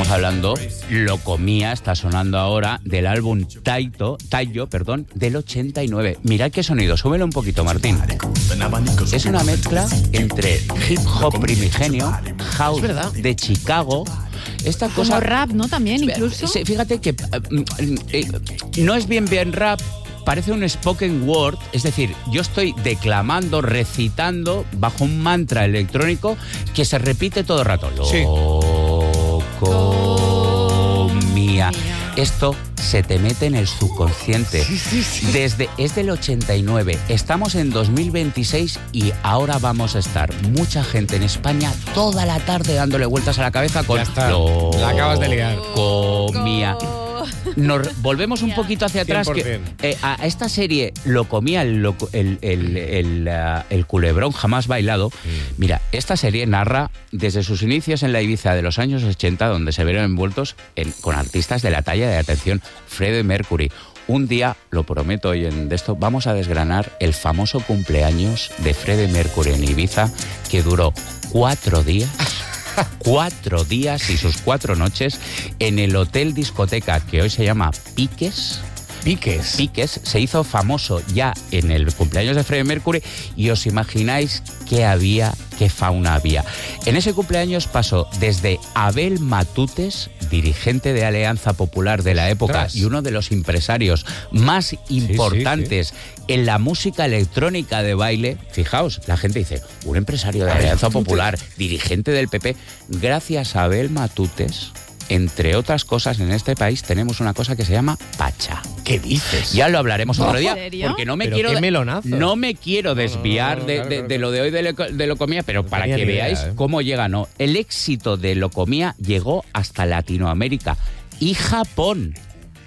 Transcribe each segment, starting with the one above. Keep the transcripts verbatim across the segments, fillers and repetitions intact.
Estamos hablando, Lo Comía, está sonando ahora, del álbum Taito, Tayo, perdón, del ochenta y nueve. Mirad qué sonido, súbelo un poquito, Martín. Es una mezcla entre hip hop primigenio, house de Chicago. Esta cosa, como rap, ¿no? También, incluso. Fíjate que eh, eh, no es bien bien rap, parece un spoken word, es decir, yo estoy declamando, recitando bajo un mantra electrónico que se repite todo el rato. Sí. Lo-comía. Esto se te mete en el subconsciente. Sí, sí, sí. Desde, es del ochenta y nueve, estamos en dos mil veintiséis y ahora vamos a estar mucha gente en España toda la tarde dándole vueltas a la cabeza con Ya está, lo la acabas de liar. comía. Nos volvemos un poquito hacia atrás. Que, eh, a esta serie Lo Comía, el, lo, el, el, el, uh, el culebrón jamás bailado. Mm. Mira, esta serie narra desde sus inicios en la Ibiza de los años ochenta, donde se vieron envueltos en, con artistas de la talla de, atención, Freddie Mercury. Un día, lo prometo hoy en de esto, vamos a desgranar el famoso cumpleaños de Freddie Mercury en Ibiza, que duró cuatro días. Cuatro días y sus cuatro noches en el hotel discoteca que hoy se llama Piques. Piques. Piques se hizo famoso ya en el cumpleaños de Freddie Mercury y os imagináis qué había, qué fauna había. En ese cumpleaños pasó desde Abel Matutes, dirigente de Alianza Popular de la época Ostras. y uno de los empresarios más importantes sí, sí, sí. en la música electrónica de baile. Fijaos, la gente dice, un empresario de Alianza Popular, dirigente del P P. Gracias a Abel Matutes, entre otras cosas, en este país tenemos una cosa que se llama Pacha. ¿Qué dices? Ya lo hablaremos otro día, ¿En serio? porque no me Pero quiero qué melonazo. no me quiero desviar No, no, no, de, claro, de, claro, de lo de hoy de lo, de lo comía, pero No para tenía que ni veáis idea, ¿eh? cómo llega, ¿no? El éxito de Lo Comía llegó hasta Latinoamérica y Japón.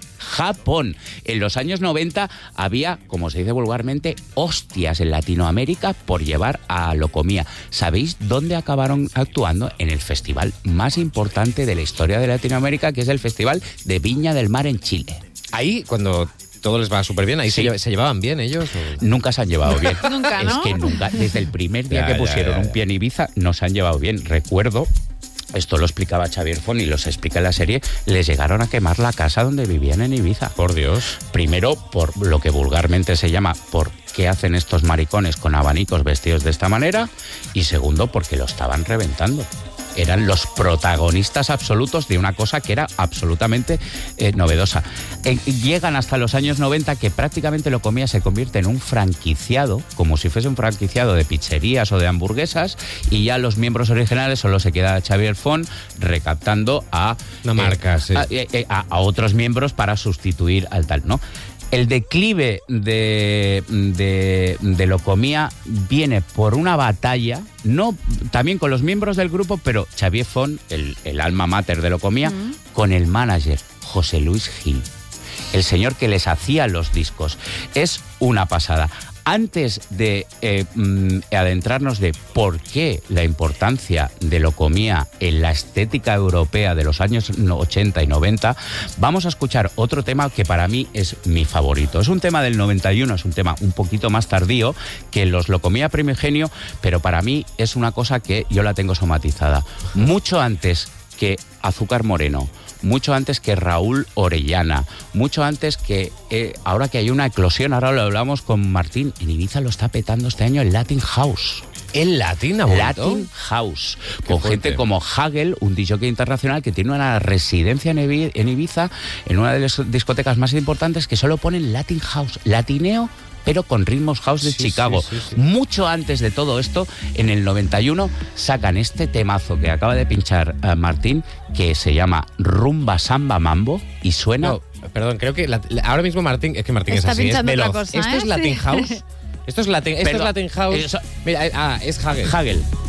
Japón. En los años noventa había, como se dice vulgarmente, hostias en Latinoamérica por llevar a Lo Comía. ¿Sabéis dónde acabaron actuando? En el festival más importante de la historia de Latinoamérica, que es el Festival de Viña del Mar en Chile. Ahí, cuando todo les va súper bien, ahí Sí. se, lle- se llevaban bien ellos. ¿O? Nunca se han llevado bien. Nunca, ¿no? Es que nunca, desde el primer día Ya, que ya, pusieron ya, ya. un pie en Ibiza, no se han llevado bien. Recuerdo, esto lo explicaba Xavier Font y los explica en la serie, les llegaron a quemar la casa donde vivían en Ibiza. Por Dios. Primero, por lo que vulgarmente se llama, por qué hacen estos maricones con abanicos vestidos de esta manera, y segundo, porque lo estaban reventando. Eran los protagonistas absolutos de una cosa que era absolutamente eh, novedosa. Eh, llegan hasta los años noventa, que prácticamente Lo Comía se convierte en un franquiciado, como si fuese un franquiciado de pizzerías o de hamburguesas, y ya los miembros originales solo se queda Xavier Font recaptando a, Una marca, sí. a, eh, a- a otros miembros para sustituir al tal, ¿no? El declive de, de, de Lo Comía viene por una batalla, no también con los miembros del grupo, pero Xavier Font, el, el alma mater de Lo Comía, mm. con el manager José Luis Gil, el señor que les hacía los discos. Es una pasada. Antes de eh, mm, adentrarnos de por qué la importancia de Lo Comía en la estética europea de los años ochenta y noventa, vamos a escuchar otro tema que para mí es mi favorito. Es un tema del noventa y uno, es un tema un poquito más tardío que los Lo Comía primigenio, pero para mí es una cosa que yo la tengo somatizada. Mucho antes que Azúcar Moreno, mucho antes que Raúl Orellana, mucho antes que, eh, ahora que hay una eclosión, ahora lo hablamos con Martín, en Ibiza lo está petando este año el Latin House. ¿El Latin ha vuelto? Latin House, Qué con fuerte. gente como Hagel, un D J internacional que tiene una residencia en Ibi- en Ibiza, en una de las discotecas más importantes, que solo ponen Latin House, latineo, pero con ritmos house de Sí, Chicago. sí, sí, sí. Mucho antes de todo esto, en el noventa y uno, sacan este temazo que acaba de pinchar uh, Martín, que se llama Rumba Samba Mambo, y suena... No, perdón, creo que la- la- ahora mismo Martín, es que Martín Está es así, es pinchando otra veloz. cosa, Esto ¿eh? es Latin Sí. House. Esto es Latin, esto Perdón, es Latin House. eso- Mira, eh, ah, es Hagel. Hagel.